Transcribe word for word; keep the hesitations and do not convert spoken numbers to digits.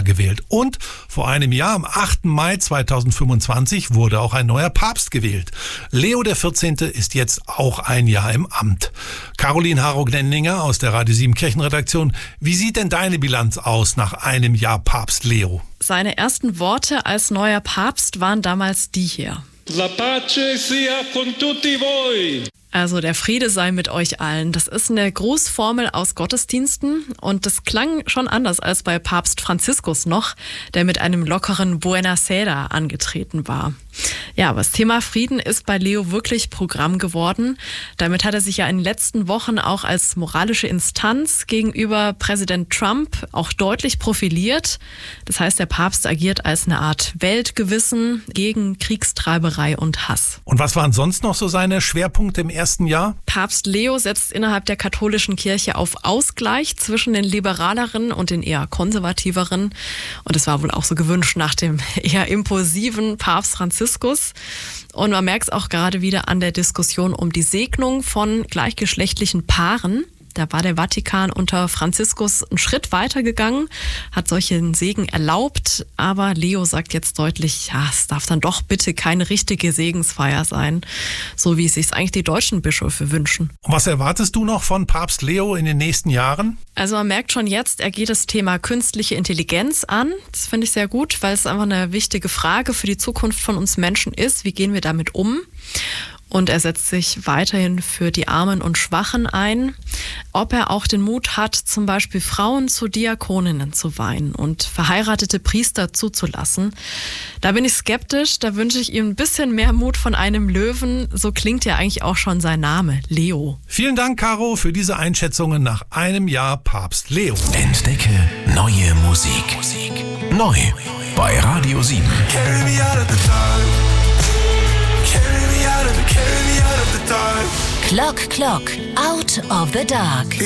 gewählt. Und vor einem Jahr, am achten Mai zweitausendfünfundzwanzig, wurde auch ein neuer Papst gewählt. Leo der vierzehnte ist jetzt auch ein Jahr im Amt. Caroline Harro-Gnendinger aus der Radio sieben Kirchenredaktion. Wie sieht denn deine Bilanz aus nach einem Jahr Papst Leo? Seine ersten Worte als neuer Papst waren damals die hier. La pace sia con tutti voi. Also der Friede sei mit euch allen. Das ist eine Grußformel aus Gottesdiensten und das klang schon anders als bei Papst Franziskus noch, der mit einem lockeren Buonasera angetreten war. Ja, aber das Thema Frieden ist bei Leo wirklich Programm geworden. Damit hat er sich ja in den letzten Wochen auch als moralische Instanz gegenüber Präsident Trump auch deutlich profiliert. Das heißt, der Papst agiert als eine Art Weltgewissen gegen Kriegstreiberei und Hass. Und was waren sonst noch so seine Schwerpunkte im ersten Jahr? Papst Leo setzt innerhalb der katholischen Kirche auf Ausgleich zwischen den liberaleren und den eher konservativeren. Und es war wohl auch so gewünscht nach dem eher impulsiven Papst Franziskus. Und man merkt es auch gerade wieder an der Diskussion um die Segnung von gleichgeschlechtlichen Paaren. Da war der Vatikan unter Franziskus einen Schritt weiter gegangen, hat solchen Segen erlaubt. Aber Leo sagt jetzt deutlich, ja, es darf dann doch bitte keine richtige Segensfeier sein, so wie es sich eigentlich die deutschen Bischöfe wünschen. Und was erwartest du noch von Papst Leo in den nächsten Jahren? Also man merkt schon jetzt, er geht das Thema künstliche Intelligenz an. Das finde ich sehr gut, weil es einfach eine wichtige Frage für die Zukunft von uns Menschen ist. Wie gehen wir damit um? Und er setzt sich weiterhin für die Armen und Schwachen ein. Ob er auch den Mut hat, zum Beispiel Frauen zu Diakoninnen zu weihen und verheiratete Priester zuzulassen, da bin ich skeptisch. Da wünsche ich ihm ein bisschen mehr Mut von einem Löwen. So klingt ja eigentlich auch schon sein Name, Leo. Vielen Dank, Caro, für diese Einschätzungen nach einem Jahr Papst Leo. Entdecke neue Musik. Neu bei Radio sieben. Carry me out of the dark. Carry me out of the, carry me out of the dark. Clock Clock, Out of the Dark.